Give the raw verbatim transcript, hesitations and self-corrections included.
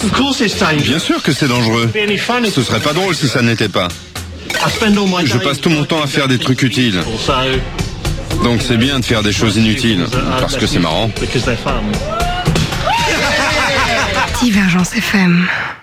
Bien sûr que c'est dangereux. Ce serait pas drôle si ça n'était pas. Je passe tout mon temps à faire des trucs utiles. Donc c'est bien de faire des choses inutiles, parce que c'est marrant. Divergence F M.